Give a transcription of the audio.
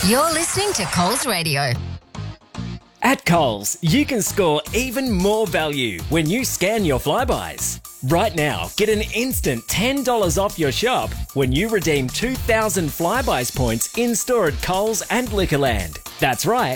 You're listening to Coles Radio. At Coles, you can score even more value when you scan your Flybuys. Right now, get an instant $10 off your shop when you redeem 2,000 Flybuys points in-store at Coles and Liquorland. That's right,